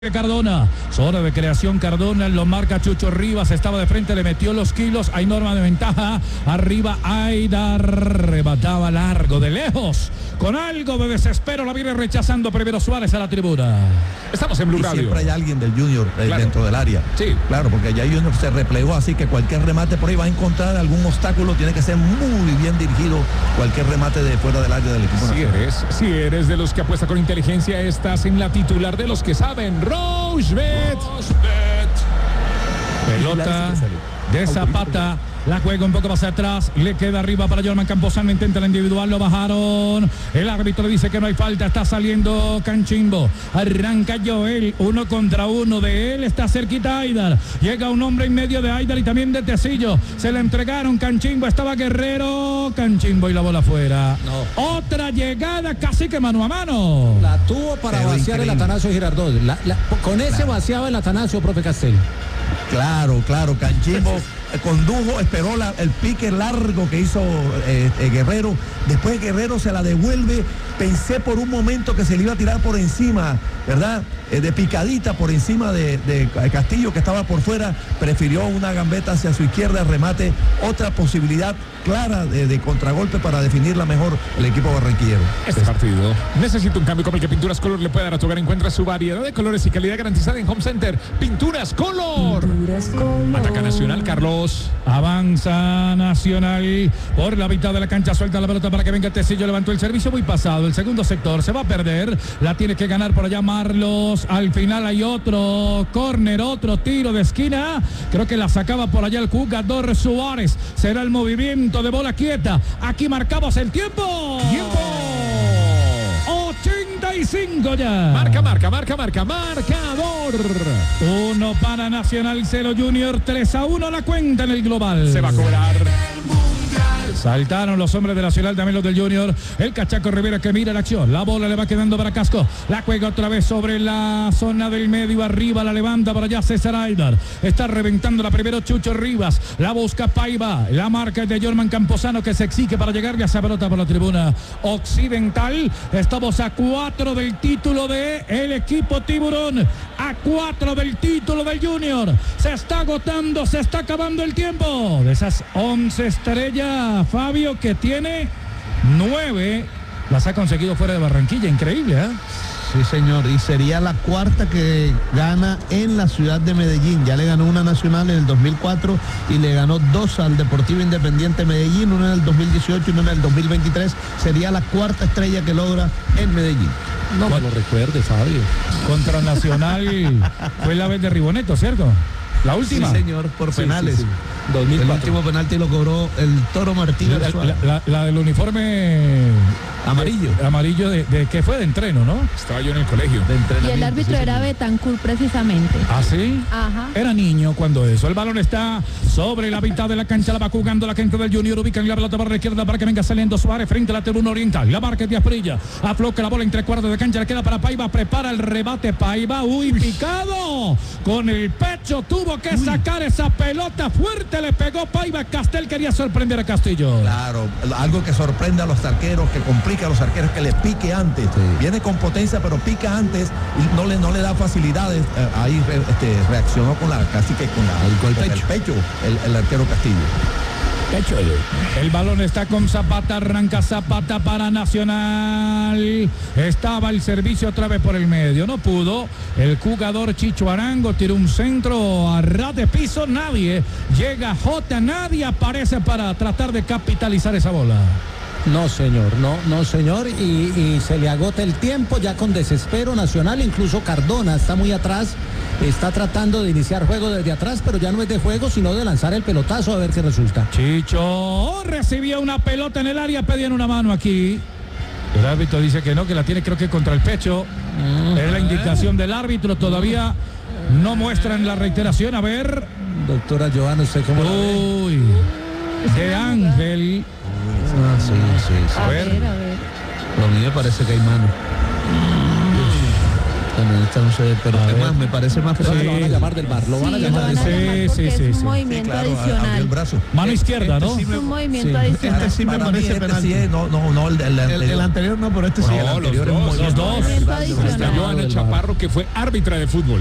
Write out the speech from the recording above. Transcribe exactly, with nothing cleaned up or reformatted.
Cardona, zona de creación Cardona, lo marca Chucho Rivas, estaba de frente, le metió los kilos, hay norma de ventaja, arriba Aidar, remataba largo, de lejos, con algo de desespero, la viene rechazando primero Suárez a la tribuna. Estamos en Blue y Radio. Siempre hay alguien del Junior eh, claro. dentro del área. Sí. Claro, porque ya Junior se replegó, así que cualquier remate por ahí va a encontrar algún obstáculo, tiene que ser muy bien dirigido cualquier remate de fuera del área del equipo. Si eres, si eres de los que apuesta con inteligencia, estás en la titular de los que saben. Rochebet. Pelota de Zapata, la juega un poco más atrás, le queda arriba para Jorman Camposano, intenta la individual, lo bajaron, el árbitro dice que no hay falta, está saliendo Canchimbo, arranca Joel, uno contra uno, de él está cerquita Aidar, llega un hombre en medio de Aidar y también de Tecillo, se le entregaron, Canchimbo, estaba Guerrero, Canchimbo y la bola afuera. No. Otra llegada casi que mano a mano. La tuvo para Pero vaciar increíble. el Atanasio Girardot, la, la, con ese claro. vaciaba el Atanasio, profe Castel. Claro, claro, Canchimbo condujo, esperó la, el pique largo que hizo eh, eh, Guerrero, después Guerrero se la devuelve, pensé por un momento que se le iba a tirar por encima, ¿verdad? Eh, de picadita por encima de, de Castillo que estaba por fuera, prefirió una gambeta hacia su izquierda, remate, otra posibilidad clara de, de contragolpe para definirla mejor el equipo barranquillero. Este partido necesita un cambio como el que Pinturas Color le puede dar a tu hogar. Encuentra su variedad de colores y calidad garantizada en Home Center. Pinturas Color. Pinturas Color. Ataca Nacional, Carlos. Avanza Nacional por la mitad de la cancha, suelta la pelota para que venga Tecillo, levantó el servicio muy pasado, el segundo sector se va a perder, la tiene que ganar por allá Marlos, al final hay otro córner, otro tiro de esquina, creo que la sacaba por allá el jugador Suárez, será el movimiento de bola quieta, aquí marcamos el tiempo. Tiempo. ochenta y cinco ya. Marca, marca, marca, marca, marcador. Uno para Nacional, cero Junior, tres a uno la cuenta en el global. Se va a cobrar. Saltaron los hombres de Nacional, también los del Junior. El Cachaco Rivera que mira la acción. La bola le va quedando para Casco. La juega otra vez sobre la zona del medio. Arriba la levanta para allá César Aidar. Está reventando la primero Chucho Rivas. La busca Paiva. La marca es de Jorman Camposano que se exige para llegarle a esa pelota por la tribuna occidental. Estamos a cuatro del título de el equipo Tiburón. A cuatro del título del Junior. Se está agotando, se está acabando el tiempo. De esas once estrellas, Fabio, que tiene nueve, las ha conseguido fuera de Barranquilla, increíble, ¿eh? Sí, señor, y sería la cuarta que gana en la ciudad de Medellín. Ya le ganó una nacional en el dos mil cuatro y le ganó dos al Deportivo Independiente Medellín, una en el dos mil dieciocho y una en el dos mil veintitrés. Sería la cuarta estrella que logra en Medellín. No me lo recuerde, Fabio. Contra Nacional fue la vez de Riboneto, ¿cierto? La última. Sí, señor, por sí, penales. Sí, sí. dos mil cuatro. El último penalti lo cobró el Toro Martínez. La, la, la, la del uniforme amarillo. De, amarillo de, de ¿qué fue? De entreno, ¿no? Estaba yo en el colegio. De y el árbitro sí, era Betancourt precisamente. ¿Ah, sí? Ajá. Era niño cuando eso. El balón está sobre la mitad de la cancha, la va jugando la gente del Junior, ubican la pelota para la izquierda para que venga saliendo Suárez frente a la tribuna oriental. La marca de Asprilla, afloca la bola entre cuartos de cancha, le queda para Paiva, prepara el rebate Paiva, uy, picado, con el pecho tuvo que uy. sacar esa pelota fuerte, le pegó Paiva, Castel quería sorprender a Castillo. Claro, algo que sorprende a los arqueros, que complica a los arqueros, que le pique antes, sí. Viene con potencia pero pica antes y no le, no le da facilidades, eh, ahí este, reaccionó con la, casi que con, la, con, el, con pecho. el pecho, el, el arquero Castillo. El balón está con Zapata, arranca Zapata para Nacional. Estaba el servicio otra vez por el medio, no pudo. El jugador Chicho Arango tiró un centro a ras de piso, nadie. Llega J, nadie aparece para tratar de capitalizar esa bola. No, señor, no, no, señor, y, y se le agota el tiempo ya con desespero Nacional, incluso Cardona está muy atrás, está tratando de iniciar juego desde atrás, pero ya no es de juego, sino de lanzar el pelotazo a ver qué resulta. Chicho recibía una pelota en el área, pedían una mano aquí. El árbitro dice que no, que la tiene creo que contra el pecho. Uh-huh. Es la indicación del árbitro, todavía no muestran la reiteración, a ver. Doctora Joana, ¿usted cómo la ve? Uy, de Ángel. Ah, sí, sí, sí. A, a ver, ver, a ver. Lo mío parece que hay mano. Bueno, esta no sé, pero es más, me parece más Pero fácil. lo van a llamar del bar, lo van a Sí, lo llamar. van a Sí, llamar sí, porque sí, es sí. un movimiento claro, abrió el adicional. brazo. Mano izquierda, ¿no? Es un movimiento Sí. adicional. Este sí me Para mí parece este penal. sí es, no, no, no, el, el, El, anterior. el anterior no, pero este sí. No, el No, los anterior es un dos, movimiento los dos. Movimiento del brazo. adicional. Joana Chaparro, que fue árbitra de fútbol.